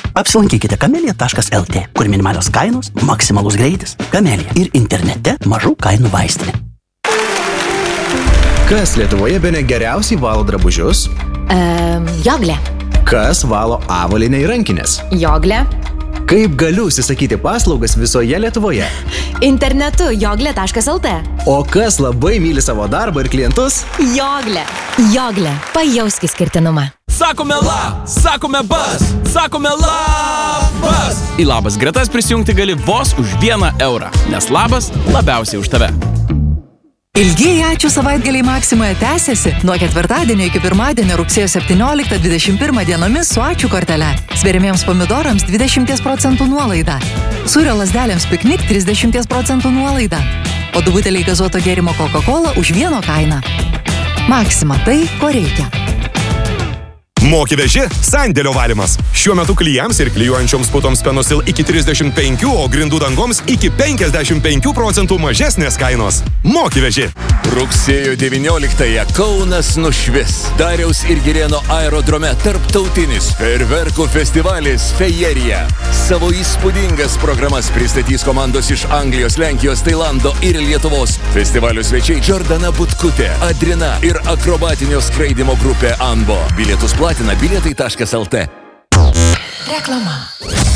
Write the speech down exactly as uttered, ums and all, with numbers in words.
Apsilankykite kamelija taškas el tė, kur minimalios kainos, maksimalus greitis, kamelija ir internete mažų kainų vaistinė. Kas Lietuvoje bene geriausiai valo drabužius? Um, joglė. Kas valo avalynę ir rankinės? Joglė. Kaip galiu užsisakyti paslaugas visoje Lietuvoje? Internetu joglė taškas el tė. O kas labai myli savo darbą ir klientus? Joglė. Joglė. Pajausk išskirtinumą. Sakome lab, sakome bas, sakome labas. Į labas gretas prisijungti gali vos už vieną eurą, nes labas labiausiai už tave. Ilgieji ačiū savaitgaliai Maksimoje tęsiasi nuo ketvirtadienio iki pirmadienio rugsėjo septynioliktą dvidešimt pirmą dienomis su ačiū kortele. Sveriamiems pomidorams dvidešimt procentų nuolaida. Sūrio lazdelėms piknik trisdešimt procentų nuolaida. O du buteliai gazuoto gėrimo Coca-Cola už vieno kainą. Maksima tai, ko reikia. Moki veži sandėlio valymas. Šiuo metu klijams ir klijuojančioms putoms Penusil iki trisdešimt penkių, o grindų dangoms iki penkiasdešimt penkių procentų mažesnės kainos. Moki veži. Rugsėjo devynioliktąją Kaunas nušvis. Dariaus ir Girėno aerodrome tarptautinis fejerverkų festivalis Fejerija. Savo įspūdingas programas pristatys komandos iš Anglijos, Lenkijos, Tailando ir Lietuvos. Festivalio svečiai Jordana Butkutė, Adrina ir akrobatinio skraidimo grupė Anbo. Bilietus platina bilietai taškas el tė. Reklama.